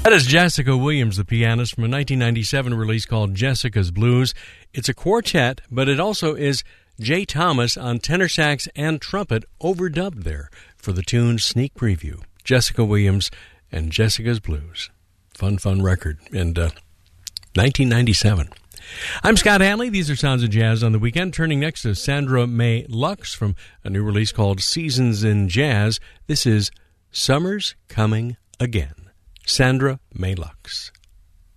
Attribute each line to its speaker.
Speaker 1: That is Jessica Williams, the pianist, from a 1997 release called Jessica's Blues. It's a quartet, but it also is Jay Thomas on tenor sax and trumpet overdubbed there for the tune Sneak Preview. Jessica Williams and Jessica's Blues. Fun record in 1997. I'm Scott Hanley. These are Sounds of Jazz on the Weekend. Turning next to Sandra May Lux from a new release called Seasons in Jazz. This is Summer's Coming Again. Sandra May Lux.